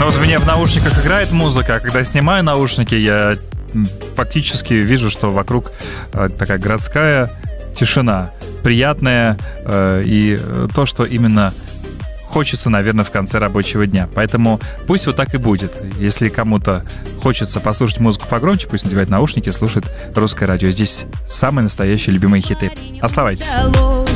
Вот у меня в наушниках играет музыка, а когда снимаю наушники, я фактически вижу, что вокруг такая городская тишина, приятная, и то, что именно хочется, наверное, в конце рабочего дня. Поэтому пусть вот так и будет. Если кому-то хочется послушать музыку погромче, пусть надевает наушники, слушает русское радио. Здесь самые настоящие любимые хиты. Оставайтесь.